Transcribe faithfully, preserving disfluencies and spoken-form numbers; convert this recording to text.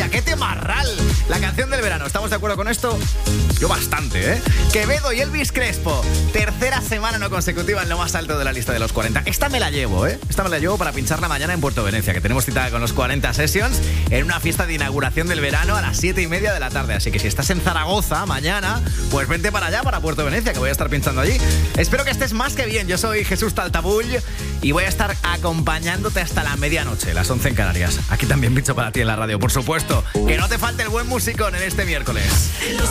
maravilla! ¡Qué temarral! La canción del verano. ¿Estamos de acuerdo con esto? Yo bastante, ¿eh? Quevedo y Elvis Crespo. Tercera semana no consecutiva en lo más alto de la lista de los cuarenta. Esta me la llevo, ¿eh? Esta me la llevo para pincharla mañana en Puerto Venecia, que tenemos citada con los cuarenta Sessions en una fiesta de inauguración del verano a las siete y media de la tarde. Así que si estás en Zaragoza mañana, pues vente para allá, para Puerto Venecia, que voy a estar pinchando allí. Espero que estés más que bien. Yo soy Jesús Taltabull y voy a estar acompañándote hasta la medianoche, las once en Canarias. Aquí también pincho para ti en la radio, por supuesto. Que no te falte el buen musicón en este miércoles. Los